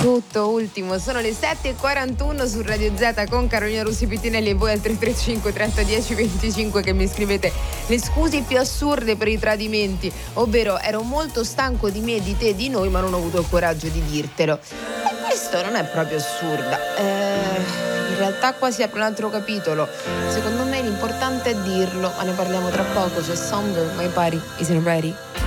Tutto ultimo, sono le 7:41 su Radio Z con Carolina Russi Pittinelli e voi al 335 3010 25 che mi scrivete le scuse più assurde per i tradimenti, ovvero ero molto stanco di me, di te, di noi, ma non ho avuto il coraggio di dirtelo. E questo non è proprio assurda. In realtà qua si apre un altro capitolo. Secondo me l'importante è dirlo, ma ne parliamo tra poco. C'è Summer, My Body Isn't Ready.